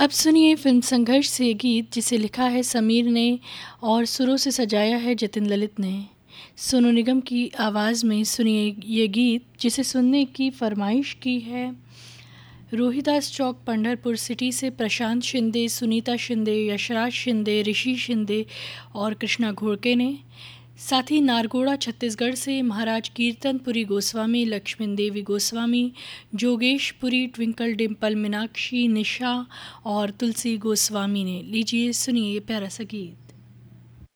अब सुनिए फिल्म संघर्ष से ये गीत, जिसे लिखा है समीर ने और सुरों से सजाया है जतिन ललित ने। सोनू निगम की आवाज़ में सुनिए ये गीत, जिसे सुनने की फरमाइश की है रोहिदास चौक पंढरपुर सिटी से प्रशांत शिंदे, सुनीता शिंदे, यशराज शिंदे, ऋषि शिंदे और कृष्णा घोड़के ने। साथ ही नारगोड़ा छत्तीसगढ़ से महाराज कीर्तनपुरी गोस्वामी, लक्ष्मण देवी गोस्वामी, जोगेशपुरी, ट्विंकल डिम्पल मीनाक्षी, निशा और तुलसी गोस्वामी ने। लीजिए सुनिए प्यारा सा गीत।